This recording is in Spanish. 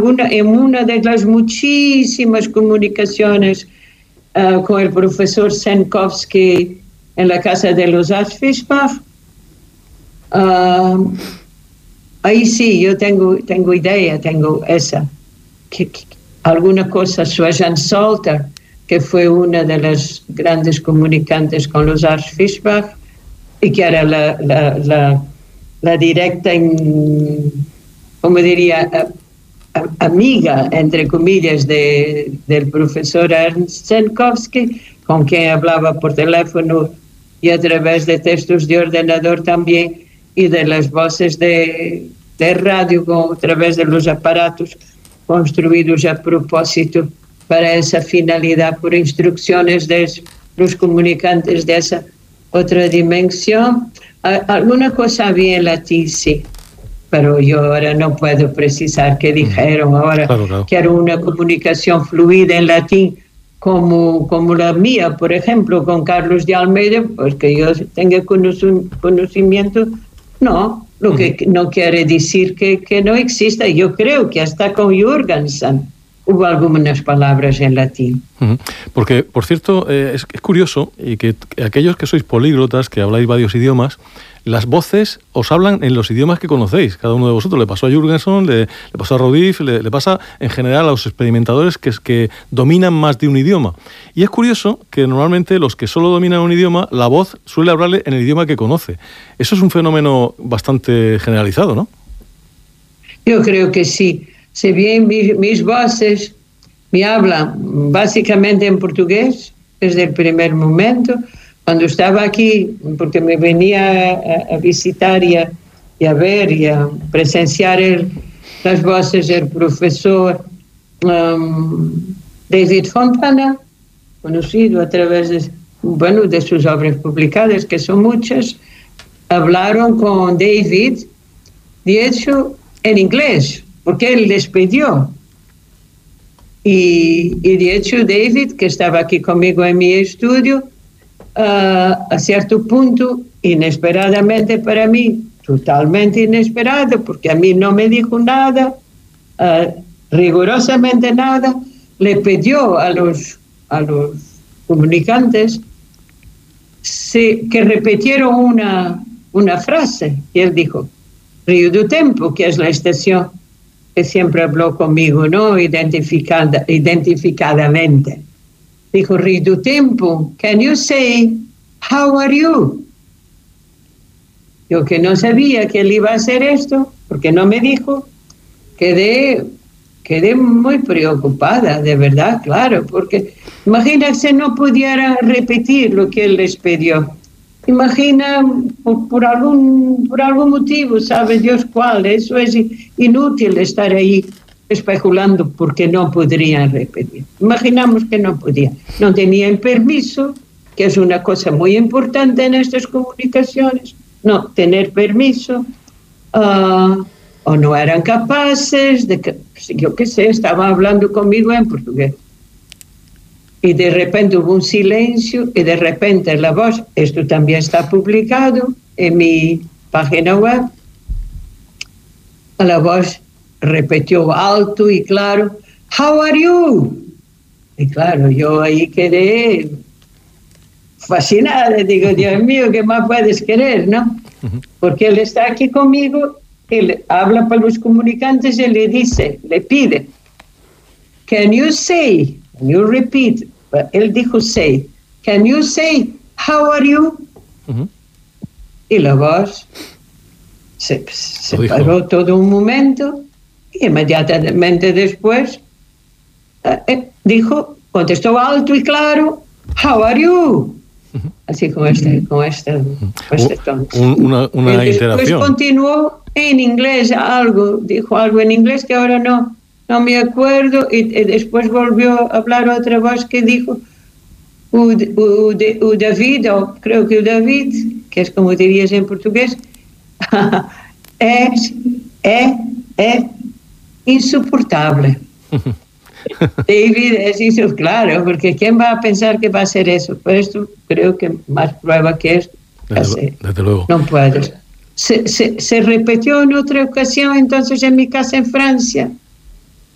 en una de las muchísimas comunicaciones con el profesor Senkovsky en la casa de los Aschfischbach, ahí sí, yo tengo idea, tengo esa, que alguna cosa, Susan Salter, que fue una de las grandes comunicantes con los Aschfischbach y que era la directa, como diría, amiga, entre comillas, del profesor Ernst Senkovsky, con quien hablaba por teléfono y a través de textos de ordenador también, y de las voces de radio a través de los aparatos construidos a propósito para esa finalidad, por instrucciones de los comunicantes de esa otra dimensión. Alguna cosa había en latín, sí, pero yo ahora no puedo precisar qué dijeron ahora. Claro. Que era una comunicación fluida en latín como la mía, por ejemplo, con Carlos de Almeida, pues que yo tenga conocimiento, no, lo que no quiere decir que no exista. Yo creo que hasta con Jürgensen hubo algunas palabras en latín. Porque, por cierto, es curioso y que aquellos que sois políglotas, que habláis varios idiomas, las voces os hablan en los idiomas que conocéis, cada uno de vosotros. Le pasó a Jürgensen, le pasó a Rodif, le pasa en general a los experimentadores que dominan más de un idioma. Y es curioso que normalmente los que solo dominan un idioma, la voz suele hablarle en el idioma que conoce. Eso es un fenómeno bastante generalizado, ¿no? Yo creo que sí. Si bien mis voces me hablan básicamente en portugués desde el primer momento, cuando estaba aquí, porque me venía a visitar y a ver y a presenciar las voces del profesor David Fontana, conocido a través de sus obras publicadas, que son muchas, hablaron con David, de hecho, en inglés, porque él les pidió. Y de hecho David, que estaba aquí conmigo en mi estudio, a cierto punto, inesperadamente para mí, totalmente inesperado, porque a mí no me dijo nada, rigurosamente nada, le pidió a los comunicantes que repitieron una frase, y él dijo, Río do Tempo, que es la estación que siempre habló conmigo, ¿no? Identificadamente. Dijo, Río do Tempo, can you say, how are you? Yo, que no sabía que él iba a hacer esto, porque no me dijo, quedé muy preocupada, de verdad, claro, porque imagina si no pudiera repetir lo que él les pidió. Imagina, por algún motivo, sabe Dios cuál, eso es inútil estar ahí especulando porque no podrían repetir. Imaginamos que no podían, no tenían permiso, que es una cosa muy importante en estas comunicaciones, no tener permiso, o no eran capaces de que, yo qué sé, estaban hablando conmigo en portugués. Y de repente hubo un silencio y de repente la voz, esto también está publicado en mi página web, la voz repitió alto y claro, how are you? Y claro, yo ahí quedé fascinada, digo, Dios mío, ¿qué más puedes querer, no? Porque él está aquí conmigo, él habla para los comunicantes y le dice, le pide, can you say, can you repeat? Él dijo say, can you say, how are you? Y la voz se paró todo un momento y inmediatamente después contestó alto y claro, how are you? Así con este tono. Una interacción. Después continuó en inglés dijo algo en inglés que ahora no me acuerdo, y después volvió a hablar otra voz que dijo, David, o creo que David, que es como dirías en portugués, es insoportable. David es insoportable, claro, porque ¿quién va a pensar que va a ser eso? Pues esto creo que más prueba que esto. Desde luego. No puedes. Se repitió en otra ocasión, entonces en mi casa en Francia,